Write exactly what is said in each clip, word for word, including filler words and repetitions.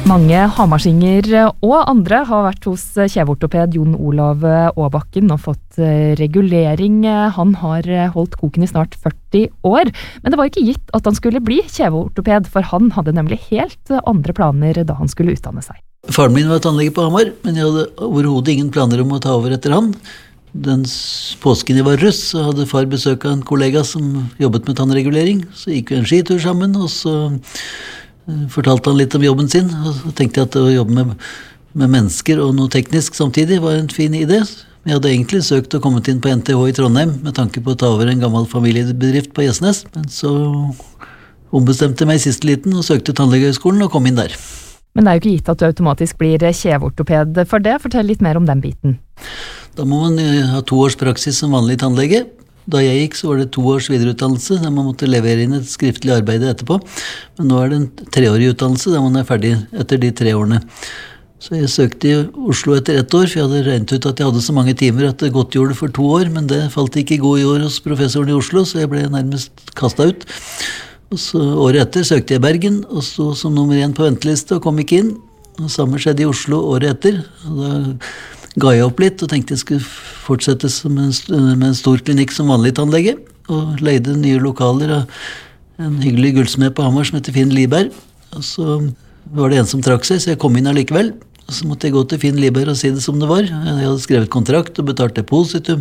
Mange hamarsinger og andre har vært hos kjeveortoped Jon Olav Aabakken og fått regulering. Han har holdt koken i snart førti år, men det var ikke gitt at han skulle bli kjeveortoped, for han hadde nemlig helt andre planer da han skulle utdanne seg. Faren min var tannlege på Hamar, men jeg hadde overhodet ingen planer om å ta over etter han. Den påsken jeg var russ, så hadde far besøk av en kollega som jobbet med tannregulering. Så gikk vi en skitur sammen, og så fortalte han litt om jobben sin, og så tenkte jeg at å jobbe med, med mennesker og noe teknisk samtidig var en fin idé. Jeg hadde egentlig søkt å komme inn på N T H i Trondheim med tanke på å ta over en gammel familiebedrift på Gjesnes, men så ombestemte jeg meg i siste liten og søkte tannlegehøgskolen og kom inn der. Men det er jo ikke gitt at du automatisk blir kjeveortoped for det. Fortell litt mer om den biten. Da må man ha to års praksis som vanlig tannlege. Da jeg gikk, så var det to års videreutdannelse, der man måtte levere inn et skriftlig arbeid etterpå. Men nå er det en treårig utdannelse, der man er ferdig etter de tre årene. Så jeg søkte i Oslo etter ett år, for jeg hadde regnet ut at jeg hadde så mange timer at det godt gjorde det for to år, men det falt ikke god i år hos professoren i Oslo, så jeg ble nærmest kastet ut. Og så året etter søkte jeg i Bergen, og så som nummer én på venteliste, og kom ikke inn. Og samme skjedde i Oslo året etter, og da ga jeg opp litt og tenkte jeg skulle fortsette som en, med en stor klinikk som vanlig tannlege, og leide nye lokaler av en hyggelig gullsmed på Hamar som heter Finn Liberg. Og så var det en som trakk seg, så jeg kom inn allikevel. Og så måtte jeg gå til Finn Liberg og si det som det var. Jeg hadde skrevet kontrakt og betalt depositum,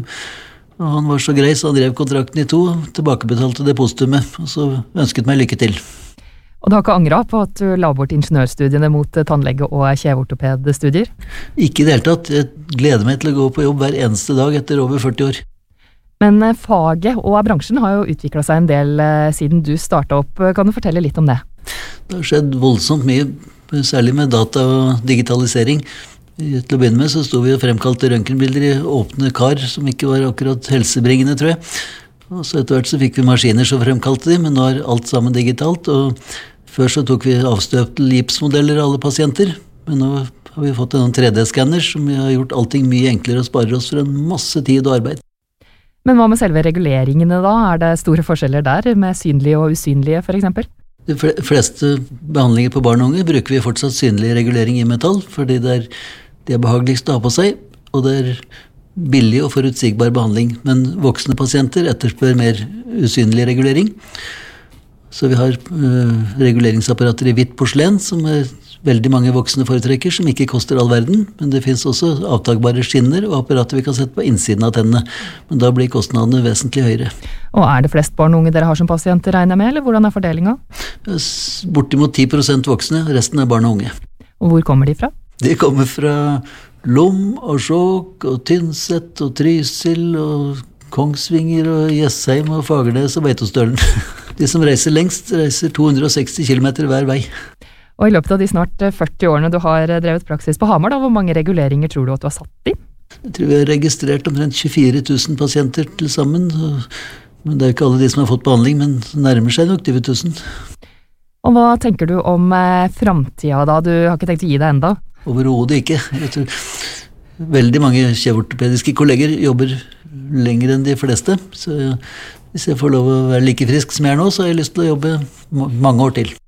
og han var så grei, så han drev kontrakten i to og tilbakebetalte depositumet, og så ønsket meg lykke til. Og du har ikke angret på at du la bort ingeniørstudiene mot tannlege- og kjeveortopedstudier? Ikke i det hele tatt. Jeg gleder meg til å gå på jobb hver eneste dag etter over førti år. Men faget og bransjen har jo utviklet seg en del siden du startet opp. Kan du fortelle litt om det? Det har skjedd voldsomt mye, særlig med data og digitalisering. Til å begynne med så sto vi og fremkalte røntgenbilder i åpne kar, som ikke var akkurat helsebringende, tror jeg. Og så etter hvert så fikk vi maskiner som fremkalte de, men nå er alt sammen digitalt, og før så tok vi avstøpte gipsmodeller av alle pasienter, men nå har vi fått en tre D-skanner som har gjort allting mye enklere og sparer oss for en masse tid og arbeid. Men hva med selve reguleringene da? Er det store forskjeller der, med synlige og usynlige for eksempel? De fleste behandlinger på barn og unge bruker vi fortsatt synlig regulering i metall, fordi det er, det er behageligst å ha på seg, og det er billig og forutsigbar behandling. Men voksne pasienter etterspør mer usynlig regulering. Så vi har uh, reguleringsapparater i hvitt porselen, som er veldig mange voksne foretrekker, som ikke koster all verden. Men det finnes også avtagbare skinner og apparater vi kan sette på innsiden av tennene. Men da blir kostnadene vesentlig høyere. Og er det flest barn og unge dere har som pasienter, regner jeg med, eller hvordan er fordelingen? Bortimot ti prosent voksne, resten er barn og unge. Og hvor kommer de fra? De kommer fra Lom og Skjåk og Tynset og Trysil og Kongsvinger og Jessheim og Fagernes og Beitostølen. De som reiser lengst, reiser to hundre og seksti kilometer hver vei. Og i løpet av de snart førti årene du har drevet praksis på Hamar, da, hvor mange reguleringer tror du at du har satt i? Jeg tror vi har registrert omtrent tjuefire tusen pasienter til sammen. Men det er ikke alle de som har fått behandling, men nærmer seg nok tyve tusen. Og hva tenker du om eh, fremtiden da? Du har ikke tenkt å gi deg enda? Overhodet ikke. Jeg tror veldig mange kjeveortopediske kolleger jobber lenger enn de fleste. Så hvis jeg får lov å være like frisk som jeg er nå, så har jeg lyst til å jobbe mange år til.